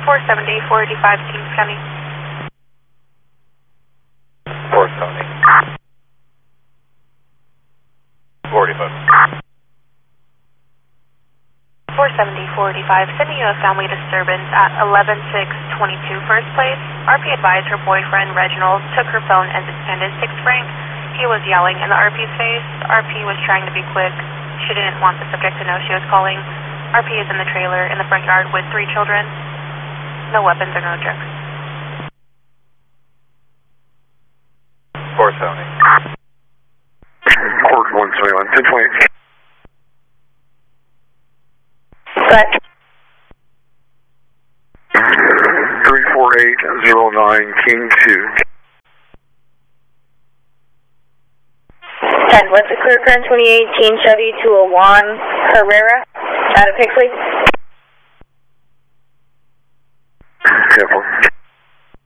470, 485, Kings County. 470. 485. 470, 485, sending you a family disturbance at 11622 First Place. RP advised her boyfriend, Reginald, took her phone and his 6 franc. He was yelling in the RP's face. RP was trying to be quick. She didn't want the subject to know she was calling. RP is in the trailer in the front yard with 3 children. No weapons or no drugs. 470. Court 171, 1020. But 34809 King 2. 10, what's the clear current 2018 Chevy to a Juan Herrera out of Pixley? Careful.